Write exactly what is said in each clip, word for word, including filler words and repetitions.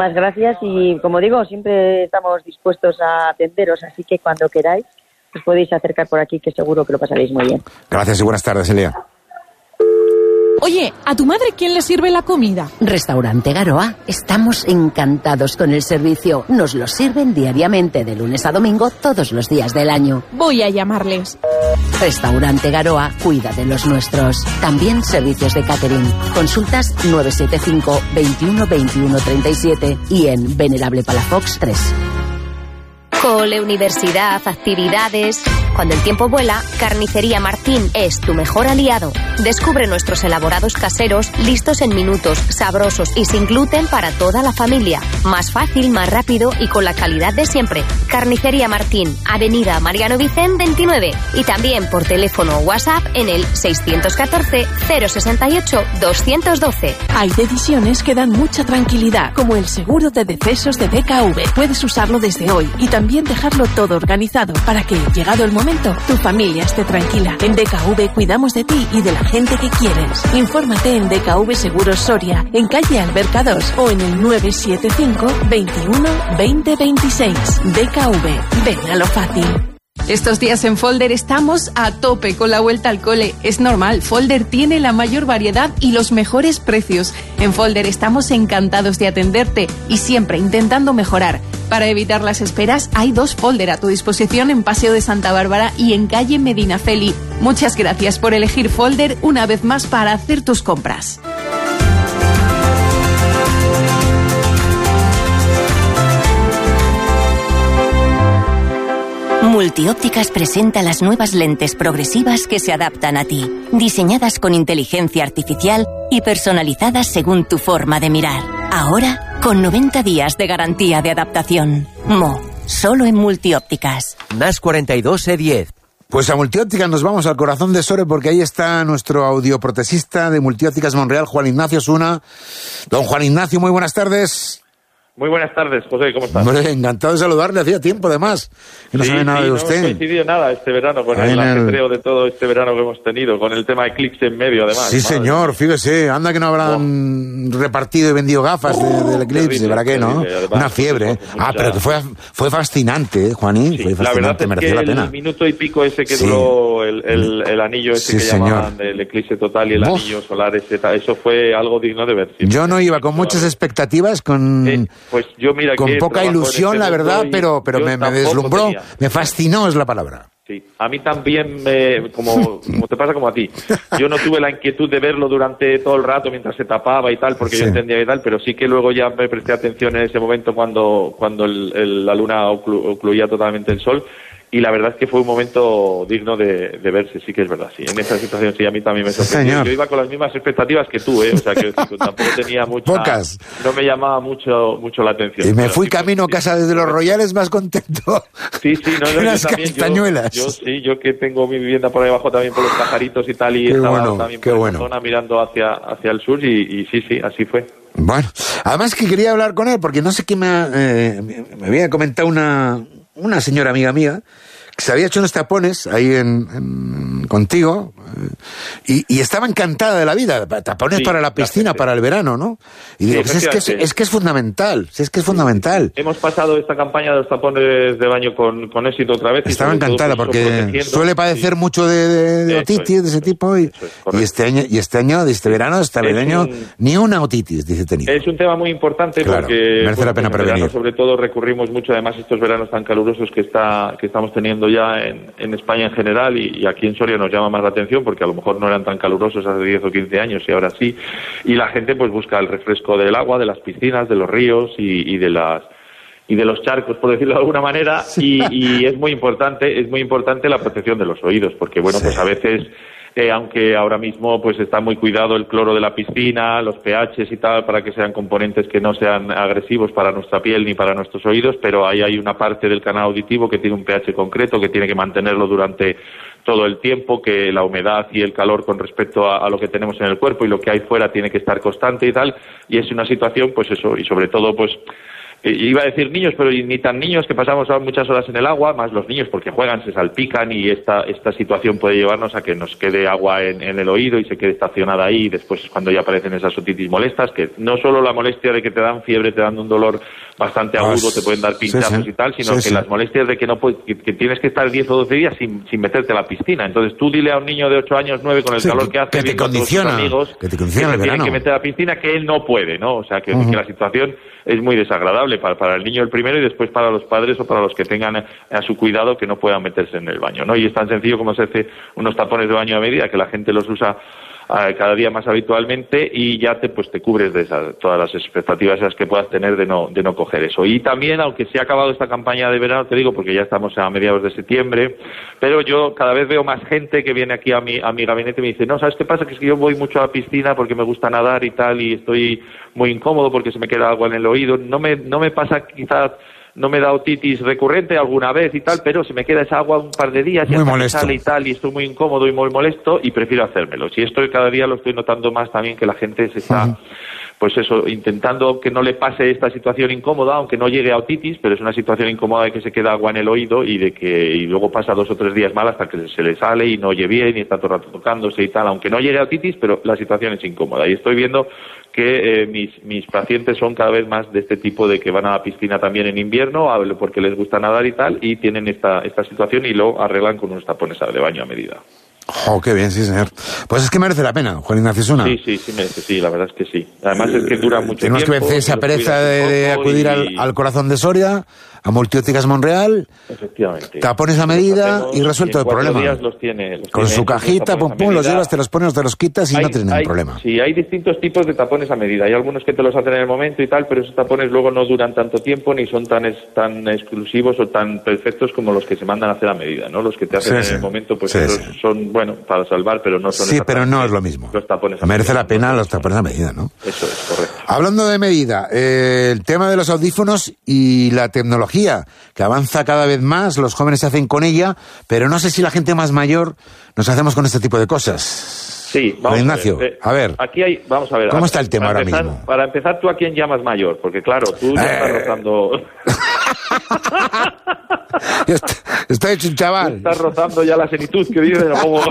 Muchas gracias y, como digo, siempre estamos dispuestos a atenderos, así que cuando queráis os podéis acercar por aquí, que seguro que lo pasaréis muy bien. Gracias y buenas tardes, Elia. Oye, ¿a tu madre quién le sirve la comida? Restaurante Garoa. Estamos encantados con el servicio. Nos lo sirven diariamente de lunes a domingo todos los días del año. Voy a llamarles. Restaurante Garoa cuida de los nuestros. También servicios de catering. Consultas nueve siete cinco, veintiuno, veintiuno, treinta y siete y en Venerable Palafox tres. Cole, universidad, actividades... Cuando el tiempo vuela, Carnicería Martín es tu mejor aliado. Descubre nuestros elaborados caseros, listos en minutos, sabrosos y sin gluten para toda la familia. Más fácil, más rápido y con la calidad de siempre. Carnicería Martín, Avenida Mariano Vicén veintinueve. Y también por teléfono o WhatsApp en el seiscientos catorce, cero sesenta y ocho, doscientos doce. Hay decisiones que dan mucha tranquilidad, como el seguro de decesos de B K V. Puedes usarlo desde hoy y también dejarlo todo organizado para que, llegado el momento, tu familia esté tranquila. En D K V cuidamos de ti y de la gente que quieres. Infórmate en D K V Seguros Soria, en calle Alberca dos o en el nueve siete cinco, veintiuno, veinte, veintiséis. D K V, ven a lo fácil. Estos días en Folder estamos a tope con la vuelta al cole. Es normal, Folder tiene la mayor variedad y los mejores precios. En Folder estamos encantados de atenderte y siempre intentando mejorar. Para evitar las esperas, hay dos Folder a tu disposición en Paseo de Santa Bárbara y en calle Medinaceli. Muchas gracias por elegir Folder una vez más para hacer tus compras. Multiópticas presenta las nuevas lentes progresivas que se adaptan a ti, diseñadas con inteligencia artificial y personalizadas según tu forma de mirar. Ahora, con noventa días de garantía de adaptación. Mo, solo en Multiópticas. N A S cuarenta y dos E diez. Pues a Multiópticas nos vamos al corazón de Sore porque ahí está nuestro audioprotesista de Multiópticas Monreal, Juan Ignacio Suna. Don Juan Ignacio, muy buenas tardes. Muy buenas tardes, José, ¿cómo estás? Hombre, encantado de saludarle, hacía tiempo además, que no sí, sabe nada sí, de no usted. No hemos coincidido nada este verano con Ahí el el... ajetreo de todo este verano que hemos tenido, con el tema Eclipse en medio, además. Sí, madre. señor, fíjese, anda que no habrán oh. repartido y vendido gafas de, del Eclipse, terrible, ¿para qué, no? Además, una fiebre, ¿eh? Ah, mucha... pero que fue, fue fascinante, ¿eh, Juanín? Sí, fue fascinante, la verdad es mereció que la pena. El minuto y pico ese que sí. duró el, el, el anillo ese sí, que señor. llamaban el eclipse total y el Uf. anillo solar ese, eso fue algo digno de ver. Sí. Yo no iba con muchas expectativas, con, eh, pues yo mira con que poca ilusión, la verdad, pero, pero me, me deslumbró, tenía. me fascinó es la palabra. Sí, a mí también, me, como, como te pasa como a ti, yo no tuve la inquietud de verlo durante todo el rato mientras se tapaba y tal, porque sí. yo entendía y tal, pero sí que luego ya me presté atención en ese momento cuando, cuando el, el, la luna oclu, ocluía totalmente el sol. Y la verdad es que fue un momento digno de, de verse, sí que es verdad, sí. En esa situación sí, a mí también me sorprendió. Señor. Yo iba con las mismas expectativas que tú, ¿eh? O sea, que tampoco tenía mucha... Pocas. No me llamaba mucho mucho la atención. Y me fui sí, camino a casa desde Los Royales más contento. Sí, sí, no, no, las yo también, castañuelas. Yo, yo sí, yo que tengo mi vivienda por ahí abajo también por los pajaritos y tal, y qué estaba bueno, también qué por bueno. esa zona mirando hacia, hacia el sur y, y sí, sí, así fue. Bueno, además que quería hablar con él porque no sé qué me, eh, me había comentado una, una señora amiga mía que se había hecho unos tapones ahí en, en contigo y, y estaba encantada de la vida, tapones sí, para la piscina, para el verano, ¿no? Y digo, sí, pues es, que es, es que es fundamental, es que es fundamental. Hemos pasado esta campaña de los tapones de baño con, con éxito otra vez. Estaba encantada porque suele padecer sí. mucho de, de, de otitis es, de ese tipo y, es, y este año, y este año, de este verano, este verano, un, ni una otitis, dice tenido. Es un tema muy importante claro, porque merece bueno, la pena en prevenir. Verano, sobre todo recurrimos mucho, además estos veranos tan calurosos que está que estamos teniendo ya en, en España en general y, y aquí en Soria nos llama más la atención porque a lo mejor no eran tan calurosos hace diez o quince años y ahora sí, y la gente pues busca el refresco del agua, de las piscinas, de los ríos y, y de las y de los charcos, por decirlo de alguna manera, y, y es muy importante, es muy importante la protección de los oídos, porque bueno, sí. pues a veces Eh, aunque ahora mismo pues está muy cuidado el cloro de la piscina, los pHs y tal, para que sean componentes que no sean agresivos para nuestra piel ni para nuestros oídos, pero ahí hay una parte del canal auditivo que tiene un pH concreto, que tiene que mantenerlo durante todo el tiempo, que la humedad y el calor con respecto a, a lo que tenemos en el cuerpo y lo que hay fuera tiene que estar constante y tal, y es una situación, pues eso, y sobre todo pues iba a decir niños, pero ni tan niños, que pasamos muchas horas en el agua, más los niños porque juegan, se salpican y esta esta situación puede llevarnos a que nos quede agua en, en el oído y se quede estacionada ahí, y después es cuando ya aparecen esas otitis molestas, que no solo la molestia de que te dan fiebre, te dan un dolor bastante agudo, ah, te pueden dar pinchazos sí, sí. y tal, sino sí, que sí. las molestias de que no puedes, que, que tienes que estar diez o doce días sin, sin meterte a la piscina. Entonces tú dile a un niño de ocho años, nueve, con el sí, calor que, que hace, que te condiciona, amigos, que te condiciona que el tienen verano. que meter a la piscina, que él no puede, ¿no? O sea, que, uh-huh. que la situación es muy desagradable para, para el niño el primero y después para los padres o para los que tengan a su cuidado que no puedan meterse en el baño, ¿no? Y es tan sencillo como se hace unos tapones de baño a medida, que la gente los usa uh, cada día más habitualmente, y ya te pues te cubres de esas, todas las expectativas esas que puedas tener de no de no coger eso. Y también, aunque se ha acabado esta campaña de verano, te digo, porque ya estamos a mediados de septiembre, pero yo cada vez veo más gente que viene aquí a mi a mi gabinete y me dice, no, ¿sabes qué pasa? Que es que yo voy mucho a la piscina porque me gusta nadar y tal, y estoy muy incómodo porque se me queda agua en el oído. No me no me pasa quizás no me da otitis recurrente alguna vez y tal, pero se me queda esa agua un par de días y hasta que sale y tal, y estoy muy incómodo y muy molesto y prefiero hacérmelo. Si esto cada día lo estoy notando más también, que la gente se está, uh-huh. pues eso, intentando que no le pase esta situación incómoda, aunque no llegue a otitis, pero es una situación incómoda de que se queda agua en el oído y de que y luego pasa dos o tres días mal hasta que se le sale y no oye bien y está todo el rato tocándose y tal, aunque no llegue a otitis, pero la situación es incómoda. Y estoy viendo que eh, mis, mis pacientes son cada vez más de este tipo, de que van a la piscina también en invierno porque les gusta nadar y tal, y tienen esta esta situación y lo arreglan con unos tapones de baño a medida. Oh, qué bien, sí, señor. Pues es que merece la pena, Juan Ignacio Osuna. Sí, sí, sí merece, sí, la verdad es que sí. Además es que dura mucho Tenemos tiempo. Tenemos que vencer esa pereza de, de acudir y... al, al Corazón de Soria, a Multiópticas Monreal. Efectivamente. Tapones a medida y resuelto el problema. Días los tiene, los Con tiene su cajita, pum, pum, los llevas, te los pones, te los quitas y hay, no tienes ningún problema. Sí, hay distintos tipos de tapones a medida. Hay algunos que te los hacen en el momento y tal, pero esos tapones luego no duran tanto tiempo ni son tan es, tan exclusivos o tan perfectos como los que se mandan a hacer a medida, ¿no? Los que te hacen sí, en sí. el momento, pues sí, esos sí. son, bueno, para salvar, pero no son... Sí, pero no es lo mismo. Los tapones a Merece medida, la pena no los tapones a medida, ¿no? Eso es, correcto. Hablando de medida, eh, el tema de los audífonos y la tecnología, que avanza cada vez más, los jóvenes se hacen con ella, pero no sé si la gente más mayor nos hacemos con este tipo de cosas. Sí, vamos Ignacio, a ver. Eh, a ver. Aquí hay, vamos a ver. ¿Cómo a, está el tema ahora empezar, mismo? Para empezar, ¿tú a quién llamas mayor? Porque claro, tú ya eh... estás rozando... Estoy, estoy hecho un chaval. Estás rozando ya la senitud que vive de como...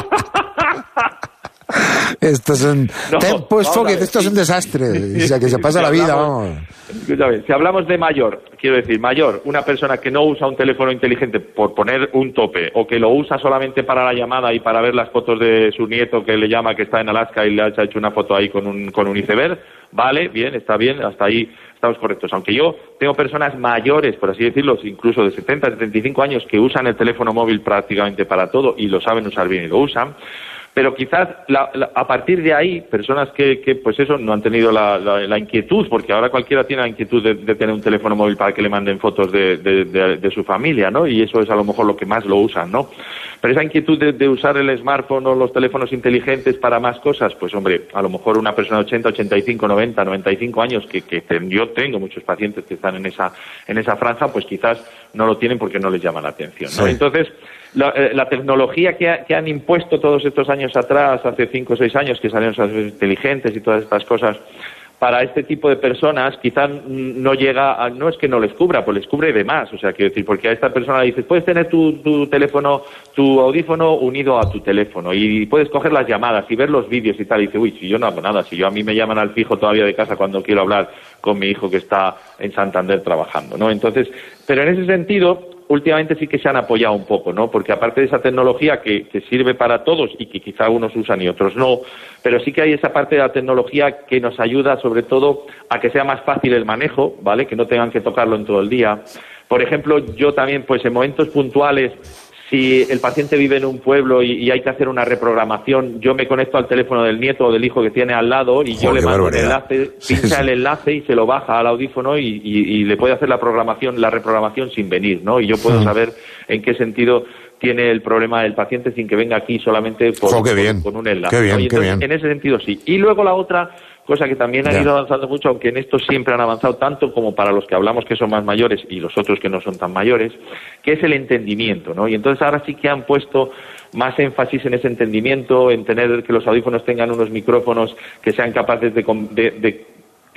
Estos son no, tempos fogues, esto es un desastre. O sea, que se pasa si la vida, hablamos, vamos. Escúchame, si hablamos de mayor, quiero decir, mayor, una persona que no usa un teléfono inteligente por poner un tope, o que lo usa solamente para la llamada y para ver las fotos de su nieto que le llama, que está en Alaska y le ha hecho una foto ahí con un, con un iceberg, vale, bien, está bien, hasta ahí estamos correctos. Aunque yo tengo personas mayores, por así decirlo, incluso de setenta, setenta y cinco años, que usan el teléfono móvil prácticamente para todo y lo saben usar bien y lo usan. Pero quizás la, la, a partir de ahí, personas que, que pues eso, no han tenido la, la, la inquietud, porque ahora cualquiera tiene la inquietud de, de tener un teléfono móvil para que le manden fotos de, de, de, de su familia, ¿no? Y eso es a lo mejor lo que más lo usan, ¿no? Pero esa inquietud de, de usar el smartphone o los teléfonos inteligentes para más cosas, pues hombre, a lo mejor una persona de ochenta, ochenta y cinco, noventa, noventa y cinco años, que, que yo tengo muchos pacientes que están en esa, en esa franja, pues quizás no lo tienen porque no les llama la atención, ¿no? Sí. Entonces, La, eh, la tecnología que, ha, que han impuesto todos estos años atrás, hace cinco o seis años que salieron los inteligentes y todas estas cosas, para este tipo de personas quizás no llega a, no es que no les cubra, pues les cubre de más, o sea, quiero decir, porque a esta persona le dices, puedes tener tu, tu teléfono, tu audífono unido a tu teléfono y puedes coger las llamadas y ver los vídeos y tal, y dice, uy, si yo no hago nada, si yo a mí me llaman al fijo todavía de casa cuando quiero hablar con mi hijo que está en Santander trabajando, ¿no? Entonces, pero en ese sentido, últimamente sí que se han apoyado un poco, ¿no? Porque aparte de esa tecnología que, que sirve para todos y que quizá unos usan y otros no, pero sí que hay esa parte de la tecnología que nos ayuda sobre todo a que sea más fácil el manejo, ¿vale? Que no tengan que tocarlo en todo el día. Por ejemplo, yo también, pues en momentos puntuales, si el paciente vive en un pueblo y, y hay que hacer una reprogramación, yo me conecto al teléfono del nieto o del hijo que tiene al lado y Joder, yo le mando el enlace, pincha sí, sí. el enlace y se lo baja al audífono y, y, y le puede hacer la programación, la reprogramación sin venir, ¿no? Y yo puedo sí. saber en qué sentido tiene el problema el paciente sin que venga aquí solamente por, oh, qué bien. por, con un enlace. Qué bien, ¿no? Y entonces, qué bien. en ese sentido sí. Y luego la otra cosa que también han yeah. ido avanzando mucho, aunque en esto siempre han avanzado tanto como para los que hablamos que son más mayores y los otros que no son tan mayores, que es el entendimiento, ¿no? Y entonces ahora sí que han puesto más énfasis en ese entendimiento, en tener que los audífonos tengan unos micrófonos que sean capaces de, de, de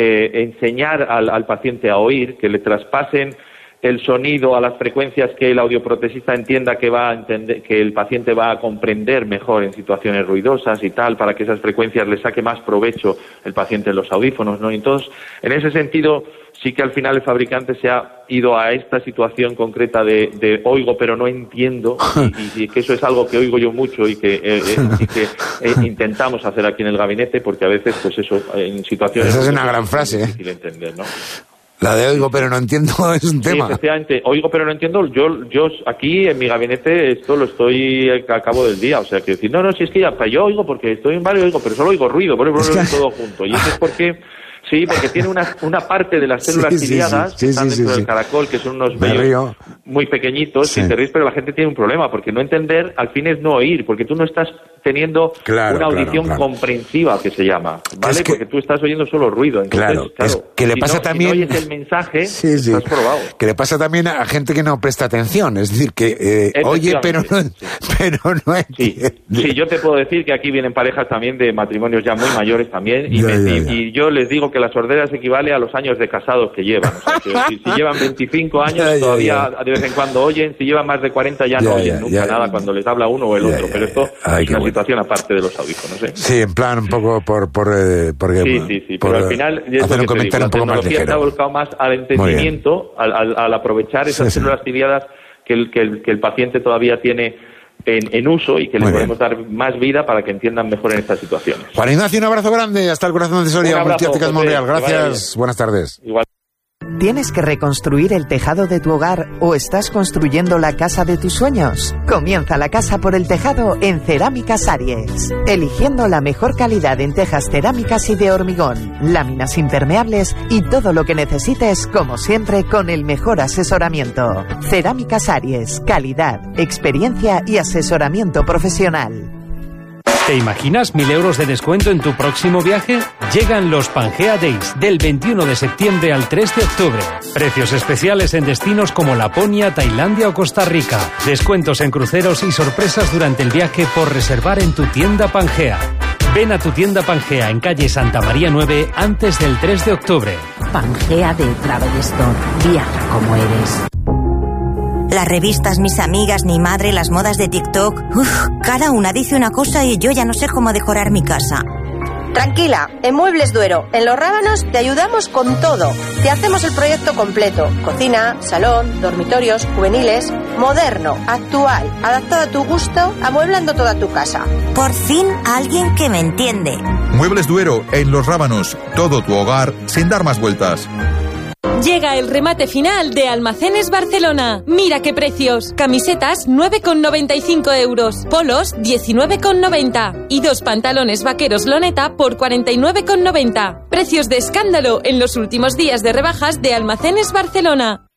eh, enseñar al, al paciente a oír, que le traspasen el sonido a las frecuencias que el audioprotesista entienda que va a entender, que el paciente va a comprender mejor en situaciones ruidosas y tal, para que esas frecuencias le saque más provecho el paciente en los audífonos, ¿no? Y entonces, en ese sentido, sí que al final el fabricante se ha ido a esta situación concreta de, de oigo pero no entiendo, y, y que eso es algo que oigo yo mucho y que, eh, eh, y que eh, intentamos hacer aquí en el gabinete, porque a veces, pues eso, en situaciones... Esa es una gran frase, es difícil entender, ¿no? La de oigo pero no entiendo es un tema. Sí, efectivamente, oigo pero no entiendo. Yo yo aquí en mi gabinete esto lo estoy a cabo del día, o sea, que decir, no, no, si es que ya, yo oigo porque estoy en varios oigo, pero solo oigo ruido, por eso es que... todo junto. Y eso es porque... Sí, porque tiene una, una parte de las células sí, ciliadas sí, sí, que están sí, dentro sí, del caracol, que son unos Me vellos río. muy pequeñitos, Sí. y te ríes, pero la gente tiene un problema, porque no entender al fin es no oír, porque tú no estás teniendo Claro, una audición claro, claro. comprensiva, que se llama, ¿vale? Es que- Porque tú estás oyendo solo ruido. Entonces, Claro, claro, es que le si pasa no- también... Si no oyes el mensaje, Sí, sí. estás probado. Que le pasa también a gente que no presta atención, es decir, que eh, oye pero no, pero no entiende. Sí, yo te puedo decir que aquí vienen parejas también de matrimonios ya muy mayores también, y, Ya, me- ya, y- ya. y yo les digo que la sordera se equivale a los años de casados que llevan. O sea, que si, si llevan veinticinco años, Ya, ya, todavía ya. de vez en cuando oyen; si llevan más de cuarenta ya, Ya, no oyen ya, nunca ya. nada cuando les habla uno o el Ya, otro. ya, Pero esto Ay, es qué una bueno. situación aparte de los audífonos, ¿eh? Sí, en plan un poco por... por eh, porque, Sí, sí, sí, por, pero al final es hacer lo un que te digo, comentario la un poco más tecnología se ha ligero. volcado más al entendimiento, al, al- al aprovechar esas Sí, sí. células ciliadas que el, que, el, que el paciente todavía tiene en, en uso, y que Muy le bien. podemos dar más vida para que entiendan mejor en estas situaciones. Juan Ignacio, un abrazo grande, hasta el corazón de Soria, Un abrazo, Multiópticas José, Monreal. que vaya Gracias, buenas tardes. Igual. ¿Tienes que reconstruir el tejado de tu hogar o estás construyendo la casa de tus sueños? Comienza la casa por el tejado en Cerámicas Aries. Eligiendo la mejor calidad en tejas cerámicas y de hormigón, láminas impermeables y todo lo que necesites, como siempre, con el mejor asesoramiento. Cerámicas Aries, calidad, experiencia y asesoramiento profesional. ¿Te imaginas mil euros de descuento en tu próximo viaje? Llegan los Pangea Days del veintiuno de septiembre al tres de octubre. Precios especiales en destinos como Laponia, Tailandia o Costa Rica. Descuentos en cruceros y sorpresas durante el viaje por reservar en tu tienda Pangea. Ven a tu tienda Pangea en calle Santa María nueve antes del tres de octubre. Pangea de Travel Store. Viaja como eres. Las revistas, mis amigas, mi madre, las modas de TikTok. Uf, cada una dice una cosa y yo ya no sé cómo decorar mi casa. Tranquila, en Muebles Duero, en Los Rábanos, te ayudamos con todo. Te hacemos el proyecto completo. Cocina, salón, dormitorios, juveniles, moderno, actual, adaptado a tu gusto, amueblando toda tu casa. Por fin, alguien que me entiende. Muebles Duero, en Los Rábanos. Todo tu hogar sin dar más vueltas. Llega el remate final de Almacenes Barcelona. Mira qué precios. Camisetas nueve con noventa y cinco euros. Polos diecinueve con noventa. Y dos pantalones vaqueros Loneta por cuarenta y nueve con noventa. Precios de escándalo en los últimos días de rebajas de Almacenes Barcelona.